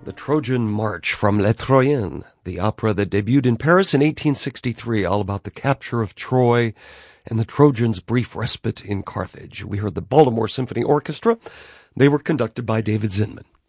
The Trojan March from Les Troyens, the opera that debuted in Paris in 1863, all about the capture of Troy and the Trojans' brief respite in Carthage. We heard the Baltimore Symphony Orchestra. They were conducted by David Zinman.